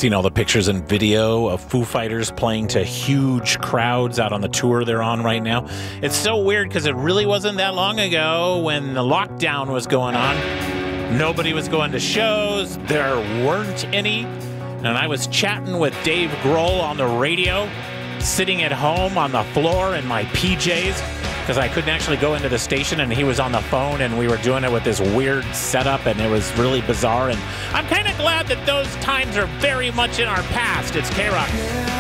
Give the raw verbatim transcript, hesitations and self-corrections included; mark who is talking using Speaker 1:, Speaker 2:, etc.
Speaker 1: seen all the pictures and video of Foo Fighters playing to huge crowds out on the tour they're on right now. It's so weird because it really wasn't that long ago when the lockdown was going on. Nobody was going to shows. There weren't any. And I was chatting with Dave Grohl on the radio, sitting at home on the floor in my P Js, because I couldn't actually go into the station, and he was on the phone, and we were doing it with this weird setup, and it was really bizarre. And I'm kind of glad that those times are very much in our past. It's K-Rock.